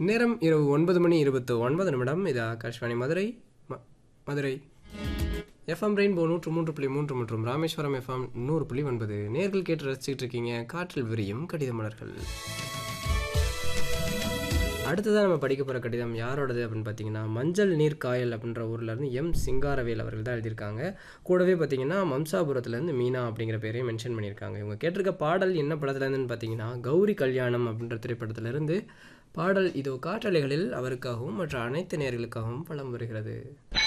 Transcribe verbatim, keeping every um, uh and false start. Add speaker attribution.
Speaker 1: நேரம் இரவு ஒன்பது மணி இருபத்து ஒன்பது நிமிடம். இது ஆகாஷ்வாணி மதுரை ம- மதுரை எஃப்எம் ரெயின்போ நூற்று மூன்று புள்ளி மூன்று மற்றும் ராமேஸ்வரம் எஃப்எம் நூறு புள்ளி ஒன்பது. நேர்கள் கேட்டு ரசிச்சுட்டு இருக்கீங்க காற்றில் விரியும் கடித மலர்கள். அடுத்ததான் நம்ம படிக்க போகிற கடிதம் யாரோடது அப்படின்னு பார்த்தீங்கன்னா, மஞ்சள் நீர் காயல் அப்படின்ற ஊர்லேருந்து எம் சிங்காரவேல் அவர்கள் தான் எழுதியிருக்காங்க. கூடவே பார்த்தீங்கன்னா மம்சாபுரத்துலேருந்து மீனா அப்படிங்கிற பேரையும் மென்ஷன் பண்ணியிருக்காங்க. இவங்க கேட்டிருக்க பாடல் என்ன படத்துலேருந்துன்னு பார்த்தீங்கன்னா, கௌரி கல்யாணம் அப்படின்ற திரைப்படத்திலிருந்து பாடல் இதோ காற்றலைகளில் அவருக்காகவும் மற்ற அனைத்து நேயர்களுக்காகவும் பலம் வருகிறது.